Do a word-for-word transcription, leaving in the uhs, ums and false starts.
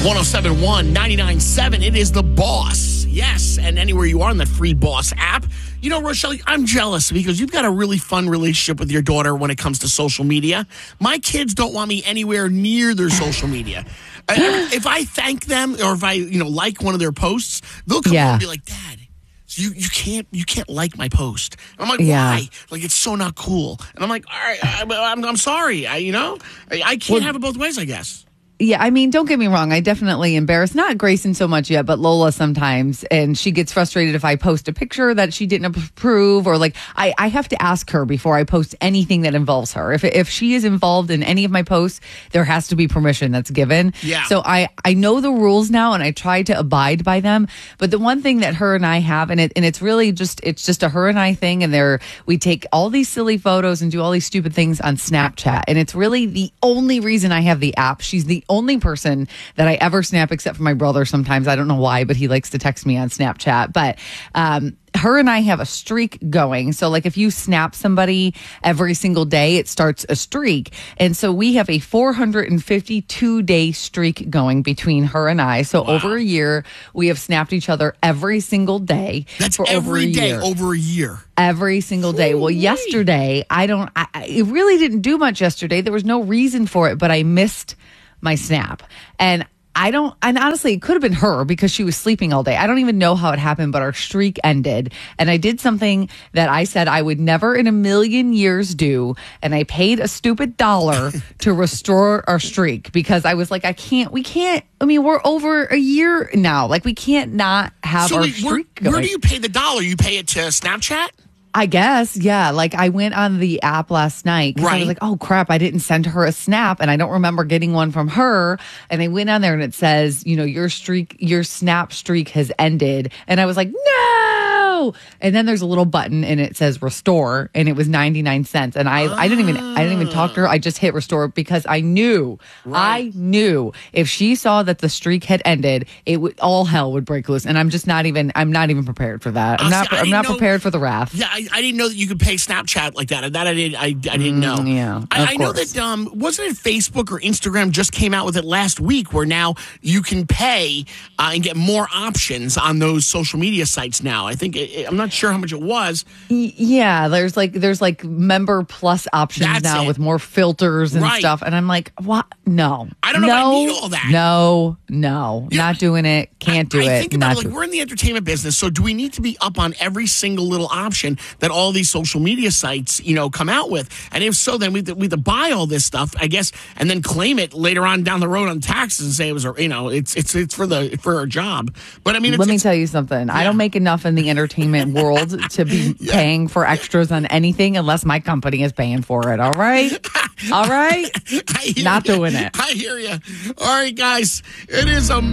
one oh seven point one, ninety-nine point seven. It is The Boss. Yes, and anywhere you are in the free Boss app. You know, Rochelle, I'm jealous because you've got a really fun relationship with your daughter when it comes to social media. My kids don't want me anywhere near their social media. If I thank them or if I, you know, like one of their posts, they'll come Yeah. home and be like, Dad, so you, you can't you can't like my post. And I'm like, Yeah. why? Like, it's so not cool. And I'm like, all right, I, I'm, I'm sorry. I, you know, I, I can't Well, have it both ways, I guess. Yeah, I mean, don't get me wrong. I definitely embarrass, not Grayson so much yet, but Lola sometimes. And she gets frustrated if I post a picture that she didn't approve, or like I, I have to ask her before I post anything that involves her. If if she is involved in any of my posts, there has to be permission that's given. Yeah. So I, I know the rules now and I try to abide by them. But the one thing that her and I have, and it and it's really just it's just a her and I thing, and there we take all these silly photos and do all these stupid things on Snapchat. And it's really the only reason I have the app. She's the only person that I ever snap, except for my brother sometimes. I don't know why, but he likes to text me on Snapchat. But um, her and I have a streak going. So like if you snap somebody every single day, it starts a streak. And so we have a four hundred fifty-two day streak going between her and I. So Wow. over a year, we have snapped each other every single day. That's for over every a day year. over a year. Every single day. Well, Ooh-wee. yesterday, I don't, I, I- it really didn't do much yesterday. There was no reason for it, but I missed my snap. And I don't, and honestly, it could have been her because she was sleeping all day. I don't even know how it happened, but our streak ended. And I did something that I said I would never in a million years do. And I paid a stupid dollar to restore our streak because I was like, I can't, we can't, I mean, we're over a year now. Like, we can't not have So our wait, where, streak going. where do you pay the dollar? You pay it to Snapchat? I guess, yeah. Like I went on the app last night because I Right. was like, oh crap, I didn't send her a snap and I don't remember getting one from her. And I went on there and it says, you know, your streak, your snap streak has ended. And I was like, no. And then there's a little button and it says restore and it was ninety-nine cents. And I, I didn't even, I didn't even talk to her. I just hit restore because I knew, Right. I knew if she saw that the streak had ended, it would, all hell would break loose. And I'm just not even, I'm not even prepared for that. I'm Uh, not, see, I I'm didn't not know- prepared for the wrath. Yeah, I, I didn't know that you could pay Snapchat like that. That I didn't. I, I didn't know. Mm, yeah, I, of I know course. that. Um, wasn't it Facebook or Instagram just came out with it last week, where now you can pay uh, and get more options on those social media sites. Now, I think it, I'm not sure how much it was. Y- Yeah, there's like there's like member plus options That's now it. with more filters and Right. stuff, and I'm like, what? No, I don't know if I no, need all that. No, no, Yeah. not doing it. Can't do I, I it. think about Not like do- we're in the entertainment business, so do we need to be up on every single little option that all these social media sites, you know, come out with? And if so, then we we have to buy all this stuff, I guess, and then claim it later on down the road on taxes and say it was, a, you know, it's it's it's for the for our job. But I mean, it's, Let me it's, tell you something. I don't make enough in the entertainment world to be paying for extras on anything unless my company is paying for it. All right, all right, I hear not ya. doing it. I hear you. All right, guys, it is a